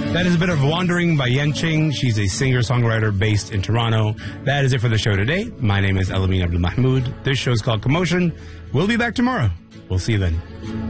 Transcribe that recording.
That is a bit of Wandering by Yen Ching. She's a singer-songwriter based in Toronto. That is it for the show today. My name is Elamin Abdul Mahmoud. This show is called Commotion. We'll be back tomorrow. We'll see you then.